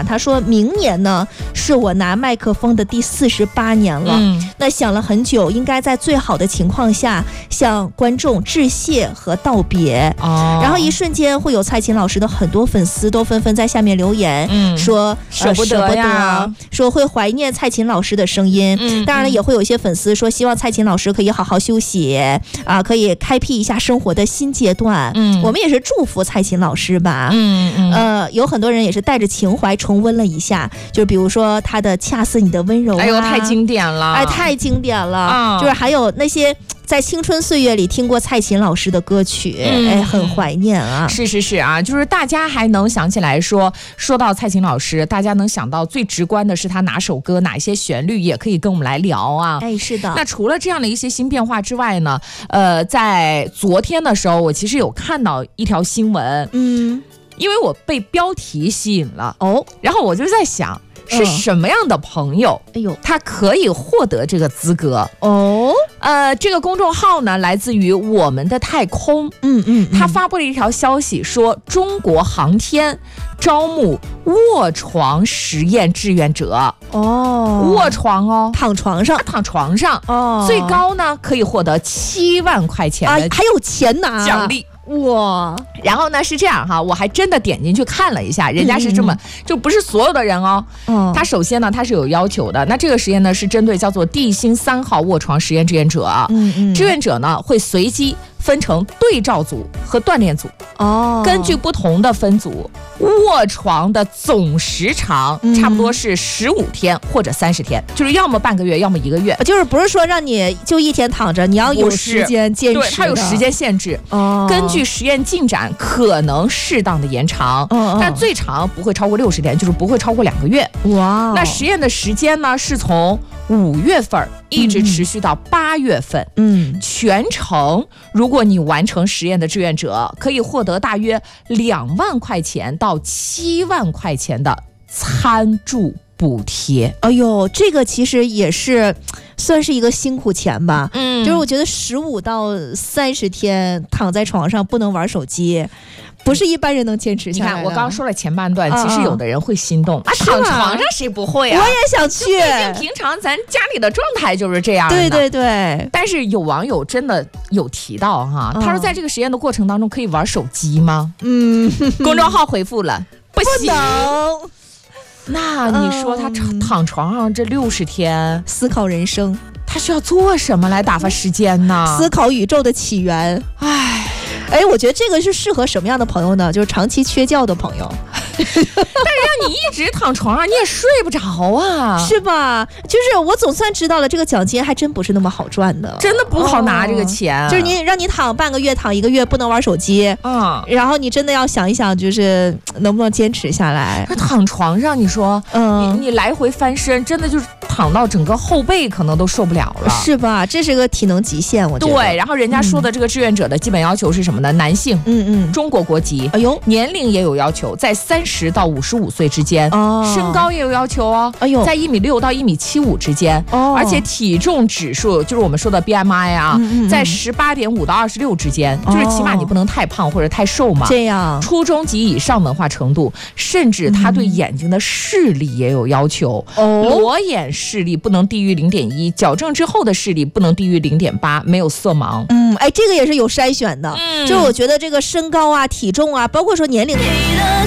他说明年呢是我拿麦克风的第48年了，那想了很久，应该在最好的情况下向观众致谢和道别。然后一瞬间会有蔡琴老师的很多粉丝都纷纷在下面留言，说舍不得呀， 说会怀念蔡琴老师的声音。当然了，也会有一些粉丝说希望蔡琴老师可以好好休息可以开辟一下生活的新阶段。我们也是祝福蔡琴老师吧。有很多人也是带着情怀重温了一下，就比如说他的恰似你的温柔， 哎呦太经典了， 太经典了。就是还有那些在青春岁月里听过蔡琴老师的歌曲，很怀念啊。 是啊，就是大家还能想起来说到蔡琴老师，大家能想到最直观的是他哪首歌哪些旋律，也可以跟我们来聊啊。 是的。 那除了这样的一些新变化之外呢，在昨天的时候，我其实有看到一条新闻，因为我被标题吸引了然后我就在想。是什么样的朋友他可以获得这个资格这个公众号呢来自于我们的太空，他发布了一条消息说中国航天招募卧床实验志愿者。卧床躺床上最高呢可以获得7万块钱的还有钱拿奖励。 哇， 然后呢是这样哈，我还真的点进去看了一下，人家是这么就不是所有的人他首先呢他是有要求的。那这个实验呢是针对叫做地心3号卧床实验志愿者，志愿者呢会随机分成对照组和锻炼组，根据不同的分组，卧床的总时长差不多是15天或者30天，就是要么半个月，要么1个月， 就是不是说让你就一天躺着，你要有时间坚持， 对，它有时间限制，根据实验进展可能适当的延长，但最长不会超过60天，就是不会超过2个月。哇，那实验的时间呢是从5月份一直持续到8月份，全程如果你完成实验的志愿者可以获得大约2万块钱到7万块钱的餐住补贴。 哎呦，这个其实也是算是一个辛苦钱吧。就是我觉得15到30天躺在床上不能玩手机，不是一般人能坚持下来的。 你看我刚刚说了前半段，其实有的人会心动躺床上谁不会啊？ 我也想去， 毕竟平常咱家里的状态就是这样的。 对。 但是有网友真的有提到他说在这个实验的过程当中可以玩手机吗？公众号回复了不能。 那你说他躺床上这60天思考人生， 他需要做什么来打发时间呢？ 思考宇宙的起源。我觉得这个是适合什么样的朋友呢？就是长期缺觉的朋友。 但是让你一直躺床上你也睡不着啊， 是吧？就是我总算知道了，这个奖金还真不是那么好赚的， 真的不好拿这个钱。 就是让你躺半个月躺1个月不能玩手机，然后你真的要想一想，就是能不能坚持下来。 躺床上你说你来回翻身，真的就是躺到整个后背可能都受不了了， 是吧？这是个体能极限，我觉得。 对，然后人家说的这个志愿者的基本要求是什么呢？男性，中国国籍，年龄也有要求，在30到55岁之间，身高也有要求在1.6米到1.75米之间，而且体重指数就是我们说的 BMI 在18.5到26之间，就是起码你不能太胖或者太瘦嘛。 这样， 初中及以上文化程度，甚至他对眼睛的视力也有要求，裸眼视力不能低于0.1，矫正之后的视力不能低于0.8，没有色盲。 这个也是有筛选的，就是我觉得这个身高体重包括说年龄。